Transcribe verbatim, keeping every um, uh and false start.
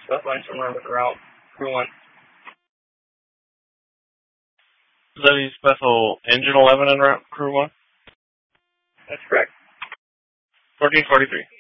South line somewhere with route crew one. Is that East Bethel Engine eleven en route, crew one? That's correct. fourteen forty-three.